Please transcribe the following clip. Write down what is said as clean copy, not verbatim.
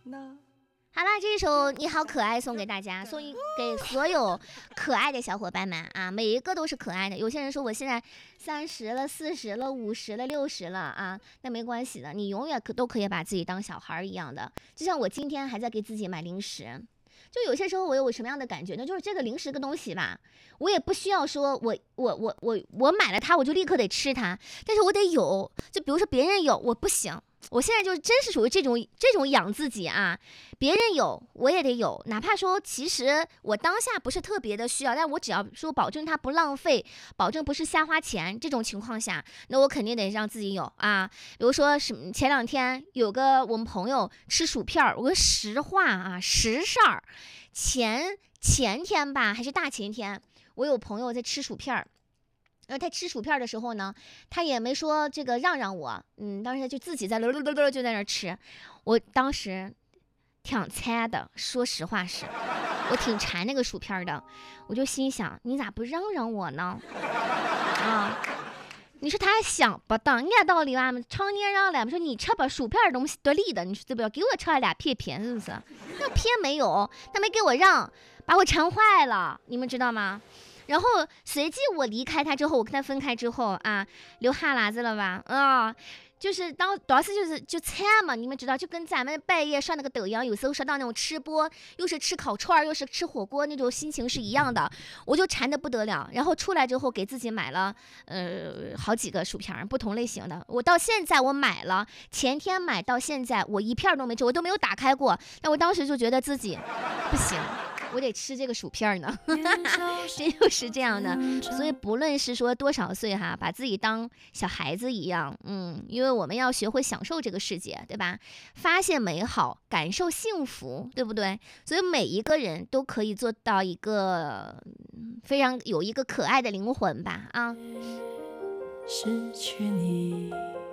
好啦，这一首你好可爱送给大家，送给所有可爱的小伙伴们啊，每一个都是可爱的。有些人说我现在30了、40了、50了、60了啊，那没关系的，你永远都可以把自己当小孩一样的。就像我今天还在给自己买零食，就有些时候我有什么样的感觉呢？就是这个零食个东西吧，我也不需要说我买了它我就立刻得吃它，但是我得有，就比如说别人有我不行。我现在就真是属于这种养自己啊，别人有我也得有，哪怕说其实我当下不是特别的需要，但我只要说保证它不浪费，保证不是瞎花钱，这种情况下，那我肯定得让自己有啊。比如说前2天有个我们朋友吃薯片，我跟实话啊，实事儿，前天吧还是大前天，我有朋友在吃薯片。他吃薯片的时候呢，他也没说这个让我，当时就自己在就在那吃，我当时挺馋的，说实话是，我挺馋那个薯片的，我就心想，你咋不让我呢？啊，你说他还想不当，按道理吧，常年让来，说你吃吧，薯片东西得力的，你说对不对？给我吃了2片，是不是？那偏没有，他没给我让，把我馋坏了，你们知道吗？然后随即我离开他之后，我跟他分开之后啊，流哈喇子了吧？啊，就是当时就惨嘛，你们知道，就跟咱们半夜上那个抖音，有时候刷到那种吃播，又是吃烤串又是吃火锅那种心情是一样的，我就馋得不得了。然后出来之后给自己买了好几个薯片，不同类型的。我到现在我买了，前天买到现在我一片都没吃，我都没有打开过。但我当时就觉得自己不行。我得吃这个薯片呢，这就是这样的。所以不论是说多少岁哈，把自己当小孩子一样，因为我们要学会享受这个世界，对吧？发现美好，感受幸福，对不对？所以每一个人都可以做到一个非常有一个可爱的灵魂吧，啊。 失去你